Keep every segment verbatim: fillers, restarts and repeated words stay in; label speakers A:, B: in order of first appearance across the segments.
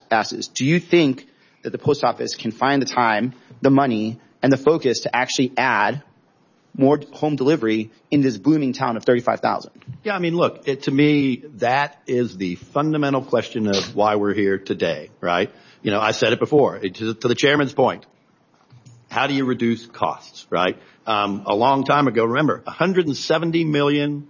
A: ask is, do you think that the post office can find the time, the money, and the focus to actually add more home delivery in this booming town of thirty-five thousand?
B: Yeah, I mean, look, it, to me, that is the fundamental question of why we're here today, right? You know, I said it before, it, to, to the chairman's point. How do you reduce costs, right? Um, a long time ago, remember, one hundred seventy million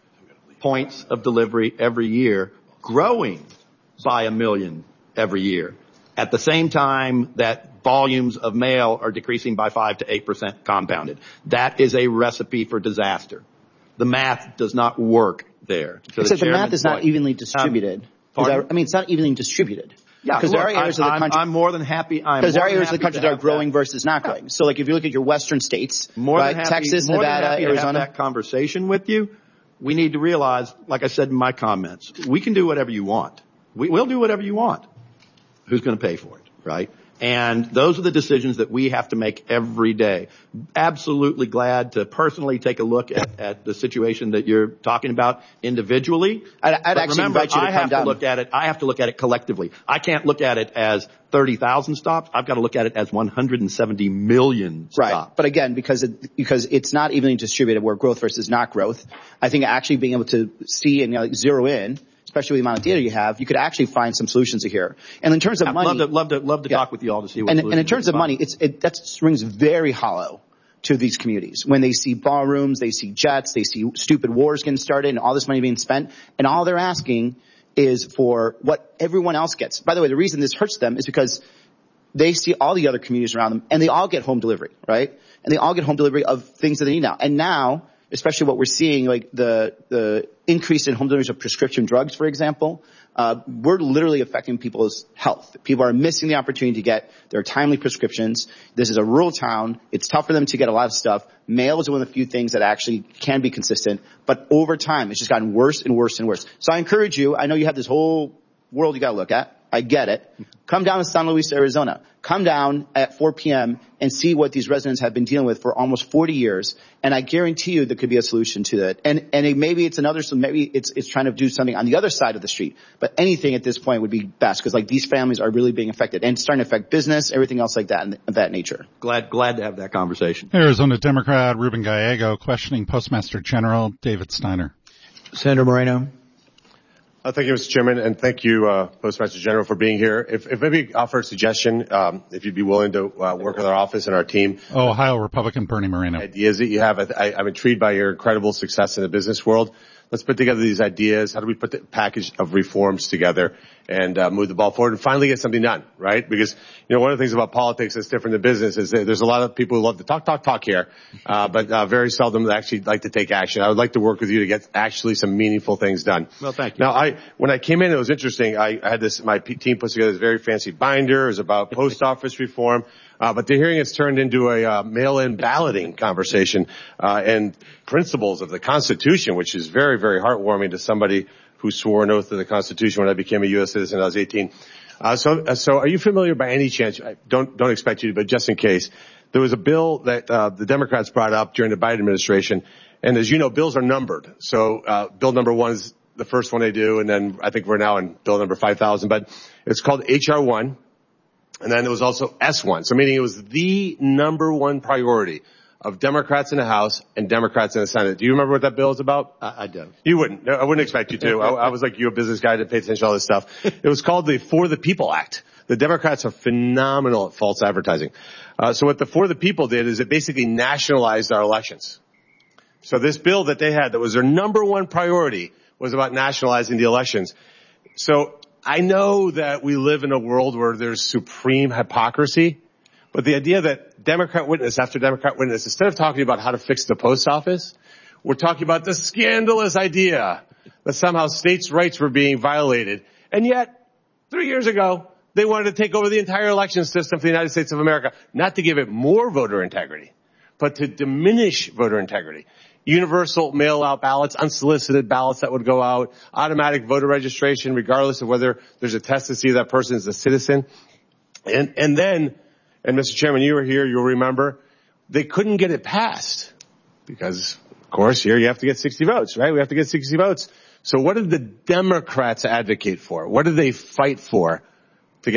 B: points of delivery every year, growing by a million every year. At the same time that volumes of mail are decreasing by five to eight percent compounded. That is a recipe for disaster. The math does not work there. So
A: Except
B: the,
A: the math is not
B: point,
A: evenly distributed.
B: Um,
A: that, I mean, it's not evenly distributed.
B: Yeah,
A: because there are areas
B: I,
A: of the country.
B: I'm, I'm more than happy.
A: Because there are areas of the country that are growing
B: that.
A: versus not growing. So, like, if you look at your western states,
B: more
A: right,
B: than happy,
A: Texas,
B: more
A: Nevada,
B: than happy
A: Arizona.
B: To have that conversation with you. We need to realize, like I said in my comments, we can do whatever you want. We will do whatever you want. Who's going to pay for it, right? And those are the decisions that we have to make every day. Absolutely glad to personally take a look at, at the situation that you're talking about individually.
A: I'd, I'd actually
B: remember,
A: invite you to
B: I
A: come
B: have
A: down.
B: to look at it. I have to look at it collectively. I can't look at it as thirty thousand stops. I've got to look at it as one hundred seventy million stops.
A: Right. But again, because it, because it's not evenly distributed where growth versus not growth, I think actually being able to see and, you know, like zero in, especially with the amount of data you have, you could actually find some solutions here. And in terms of
B: I'd
A: money,
B: love to love to love to yeah. talk with you all to see what.
A: And, and in terms of money, it's it that rings very hollow to these communities when they see ballrooms, they see jets, they see stupid wars getting started, and all this money being spent, and all they're asking is for what everyone else gets. By the way, the reason this hurts them is because they see all the other communities around them, and they all get home delivery, right? And they all get home delivery of things that they need now. And now, especially what we're seeing, like the the increase in home deliveries of prescription drugs, for example, uh, we're literally affecting people's health. People are missing the opportunity to get their timely prescriptions. This is a rural town. It's tough for them to get a lot of stuff. Mail is one of the few things that actually can be consistent. But over time, it's just gotten worse and worse and worse. So I encourage you, I know you have this whole world you got to look at. I get it. Come down to San Luis, Arizona. Come down at four p.m. and see what these residents have been dealing with for almost forty years. And I guarantee you there could be a solution to that. And, and it, maybe it's another, so maybe it's, it's trying to do something on the other side of the street. But anything at this point would be best because like these families are really being affected and it's starting to affect business, everything else like that and of that nature.
B: Glad, glad to have that conversation.
C: Arizona Democrat Ruben Gallego questioning Postmaster General David Steiner.
D: Senator Moreno.
E: Uh, thank you, Mister Chairman, and thank you, uh, Postmaster General, for being here. If, if maybe offer a suggestion, um, if you'd be willing to uh, work with our office and our team.
C: Oh, Ohio Republican Bernie Moreno.
E: Ideas that you have. I, I'm intrigued by your incredible success in the business world. Let's put together these ideas. How do we put the package of reforms together and uh, move the ball forward and finally get something done, right? Because, you know, one of the things about politics that's different than business is that there's a lot of people who love to talk, talk, talk here, uh, but uh, very seldom actually like to take action. I would like to work with you to get actually some meaningful things done.
B: Well, thank you.
E: Now, I when I came in, it was interesting. I, I had this, my p- team put together this very fancy binder. It was about post office reform. Uh, but the hearing has turned into a uh, mail-in balloting conversation uh, and principles of the Constitution, which is very, very heartwarming to somebody who swore an oath to the Constitution when I became a U S citizen when I was eighteen. Uh, so, uh, so are you familiar by any chance? I don't don't expect you to, but just in case, there was a bill that uh, the Democrats brought up during the Biden administration, and as you know, bills are numbered. So, uh, bill number one is the first one they do, and then I think we're now in bill number five thousand. But it's called H R one. And then there was also S one. So meaning it was the number one priority of Democrats in the House and Democrats in the Senate. Do you remember what that bill is about?
B: I, I don't.
E: You wouldn't. No, I wouldn't expect you to. I, I was like you, a business guy that paid attention to all this stuff. It was called the For the People Act. The Democrats are phenomenal at false advertising. Uh, so what the For the People did is it basically nationalized our elections. So this bill that they had that was their number one priority was about nationalizing the elections. So I know that we live in a world where there's supreme hypocrisy, but the idea that Democrat witness after Democrat witness, instead of talking about how to fix the post office, we're talking about the scandalous idea that somehow states' rights were being violated. And yet, three years ago, they wanted to take over the entire election system for the United States of America, not to give it more voter integrity, but to diminish voter integrity. Universal mail-out ballots, unsolicited ballots that would go out, automatic voter registration regardless of whether there's a test to see if that person is a citizen. And, and then, and Mister Chairman, you were here, you'll remember, they couldn't get it passed because, of course, here you have to get sixty votes, right? We have to get sixty votes. So what did the Democrats advocate for? What did they fight for?